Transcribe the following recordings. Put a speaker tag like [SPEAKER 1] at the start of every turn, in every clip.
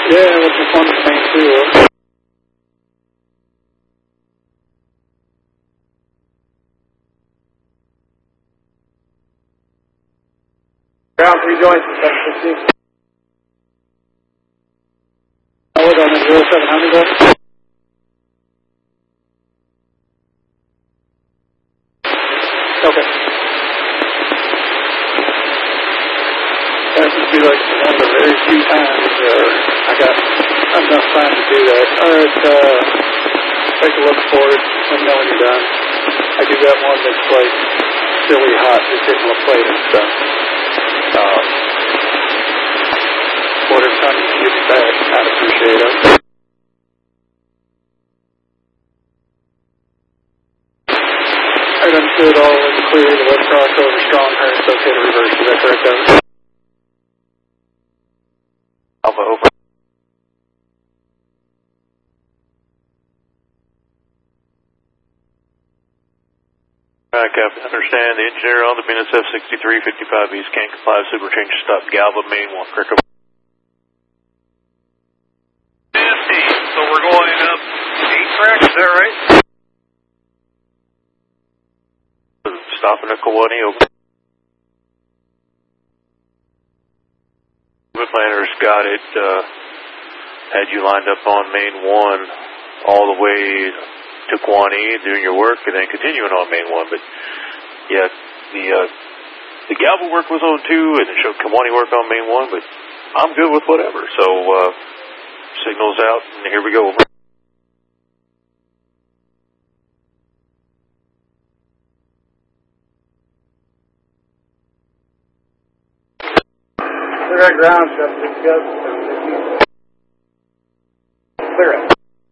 [SPEAKER 1] Yeah, let's just one to main 2. Ground 3 joints in 760. I was on the 0700 there. Okay. That would be like one of the very few times where I got enough time to do that. Alright, take a look forward. Let me know when you're done. I do that one that's like silly hot, just hitting the plate and stuff. Whatever time you can get me back, I'd appreciate it. Alright, understood, all is clear, the west crossover, strong current, it's okay to reverse, is that correct, Doug?
[SPEAKER 2] Alpha, over. Alright, Captain, understand the engineer on the Venus F6355 East can't comply with super change to stop Galva, main 1, correct? So we're going up 8 tracks, is that right? Stopping at Kewanee, over. The planners got it, had you lined up on main 1 all the way to Kewanee doing your work and then continuing on main 1, but yeah, the Galva work was on 2 and it showed Kewanee work on main 1, but I'm good with whatever, so signals out and here we go.
[SPEAKER 1] Clear at ground, 760. Clear it.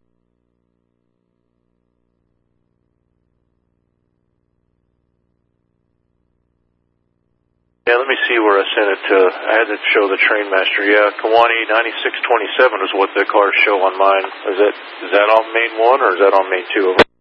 [SPEAKER 2] Yeah, let me see where I sent it to. I had to show the train master. Yeah, Kewanee 9627 is what the cars show on mine. Is that on main 1 or is that on main 2?